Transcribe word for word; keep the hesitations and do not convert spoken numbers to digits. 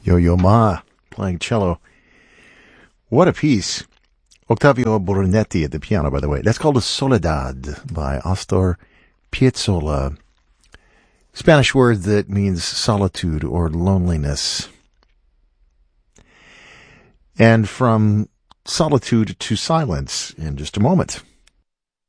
Yo-Yo Ma playing cello. What a piece. Octavio Brunetti at the piano, by the way. That's called a Soledad by Astor Piazzolla. Spanish word that means solitude or loneliness. And from solitude to silence in just a moment.